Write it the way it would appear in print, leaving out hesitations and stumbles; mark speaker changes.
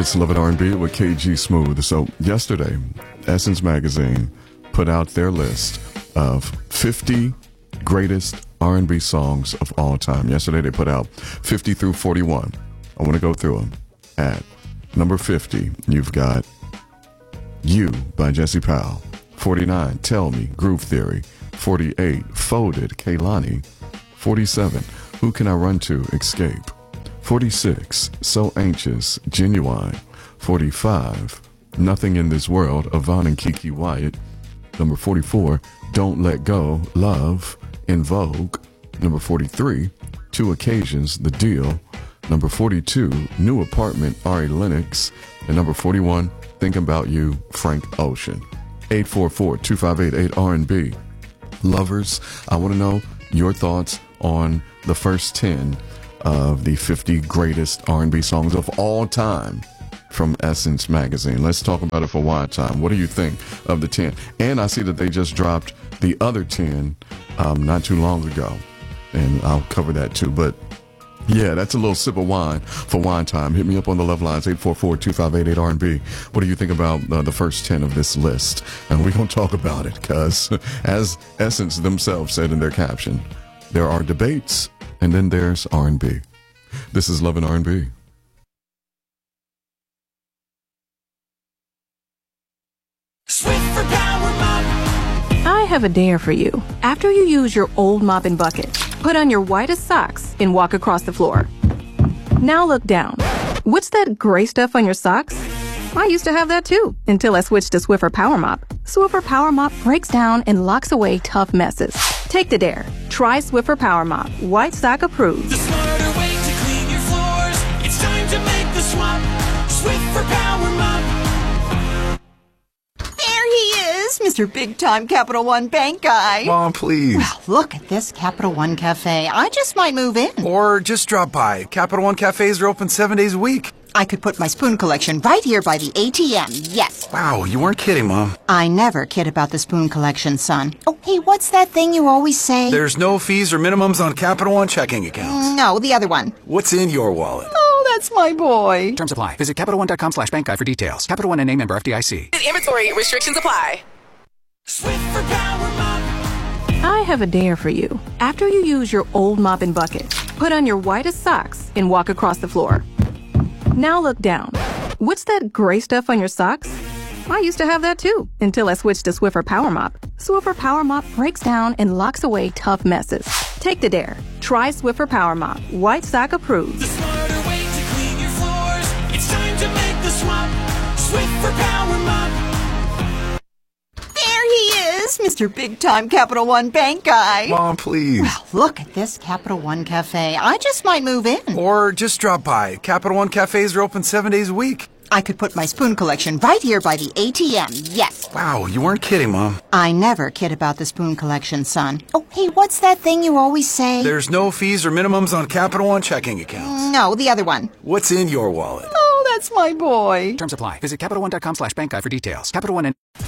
Speaker 1: It's Love It R&B with KG Smooth. So yesterday, Essence Magazine put out their list of 50 greatest R&B songs of all time. Yesterday they put out 50 through 41. I want to go through them. At number 50, you've got You by Jesse Powell. 49, Tell Me, Groove Theory. 48, Folded, Kehlani. 47, Who Can I Run To, Escape. 46, So Anxious, Genuine. 45, Nothing in This World, Yvonne and Kiki Wyatt. Number 44, Don't Let Go, Love, In Vogue. Number 43, Two Occasions, The Deal. Number 42, New Apartment, Ari Lennox. And number 41, Thinking About You, Frank Ocean. 844-258-8-R&B. Lovers, I want to know your thoughts on the first 10 of the 50 greatest R&B songs of all time from Essence Magazine. Let's talk about it for one time. What do you think of the 10? And I see that they just dropped the other 10 not too long ago, and I'll cover that too. But yeah, that's a little sip of wine for wine time. Hit me up on the love lines, 844-258-8-R&B. What do you think about the first 10 of this list? And we're going to talk about it because, as Essence themselves said in their caption, there are debates and then there's R&B. This is Love and R&B.
Speaker 2: Swiffer Power Mop.
Speaker 3: I have a dare for you. After you use your old mop and bucket, put on your whitest socks and walk across the floor. Now look down. What's that gray stuff on your socks? I used to have that too, until I switched to Swiffer Power Mop. Swiffer Power Mop breaks down and locks away tough messes. Take the dare. Try Swiffer Power Mop. White sock approved.
Speaker 2: The smarter way to clean your floors. It's time to make the swap. Swiffer Power Mop.
Speaker 4: There he is, Mr. Big Time Capital One Bank guy.
Speaker 5: Mom, please.
Speaker 4: Well, look at this Capital One Cafe. I just might move in.
Speaker 5: Or just drop by. Capital One cafes are open 7 days a week.
Speaker 4: I could put my spoon collection right here by the ATM, yes.
Speaker 5: Wow, you weren't kidding, Mom.
Speaker 4: I never kid about the spoon collection, son. Oh, hey, what's that thing you always say?
Speaker 5: There's no fees or minimums on Capital One checking accounts.
Speaker 4: No, the other one.
Speaker 5: What's in your wallet?
Speaker 4: Oh, that's my boy.
Speaker 6: Terms apply. Visit CapitalOne.com/bank guide for details. Capital One and name member FDIC.
Speaker 7: Inventory restrictions apply.
Speaker 2: Swiffer Power Mop.
Speaker 3: I have a dare for you. After you use your old mop and bucket, put on your whitest socks and walk across the floor. Now look down. What's that gray stuff on your socks? I used to have that too, until I switched to Swiffer Power Mop. Swiffer Power Mop breaks down and locks away tough messes. Take the dare. Try Swiffer Power Mop. White sock approved.
Speaker 2: The smarter way to clean your floors. It's time to make the swap. Swiffer Power Mop.
Speaker 4: There he is, Mr. Big Time Capital One Bank guy.
Speaker 5: Mom, please.
Speaker 4: Well, look at this Capital One Cafe. I just might move in.
Speaker 5: Or just drop by. Capital One cafes are open 7 days a week.
Speaker 4: I could put my spoon collection right here by the ATM, yes.
Speaker 5: Wow, you weren't kidding, Mom.
Speaker 4: I never kid about the spoon collection, son. Oh, hey, what's that thing you always say?
Speaker 5: There's no fees or minimums on Capital One checking accounts.
Speaker 4: No, the other one.
Speaker 5: What's in your wallet?
Speaker 4: Oh, that's my boy.
Speaker 6: Terms apply. Visit CapitalOne.com/bank guide for details. Capital One and